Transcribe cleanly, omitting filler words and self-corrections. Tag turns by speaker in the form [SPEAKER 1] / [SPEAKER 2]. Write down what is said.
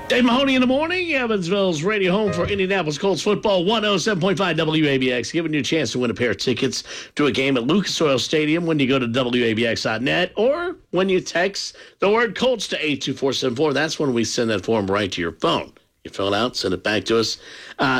[SPEAKER 1] Dave Mahoney in the morning, Evansville's radio home for Indianapolis Colts football, 107.5 WABX, giving you a chance to win a pair of tickets to a game at Lucas Oil Stadium when you go to WABX.net or when you text the word Colts to 82474. That's when we send that form right to your phone. You fill it out, send it back to us.